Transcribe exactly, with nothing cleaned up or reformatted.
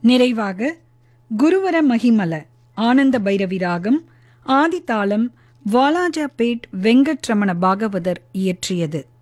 நிறைவாக குருவர மகிமல ஆனந்த பைரவி ராகம் ஆதிதாளம் வாலாஜாபேட் வெங்கட்ரமண பாகவதர் இயற்றியது.